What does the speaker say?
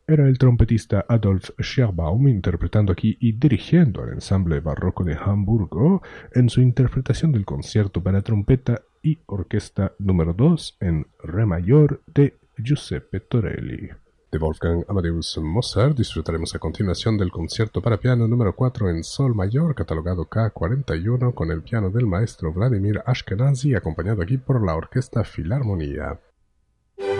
era el trompetista Adolf Scherbaum interpretando aquí y dirigiendo al ensamble barroco de Hamburgo en su interpretación del concierto para trompeta y orquesta número 2 en re mayor de Giuseppe Torelli. De Wolfgang Amadeus Mozart disfrutaremos a continuación del concierto para piano número 4 en sol mayor, catalogado K41, con el piano del maestro Vladimir Ashkenazy, acompañado aquí por la Orquesta Filarmonía.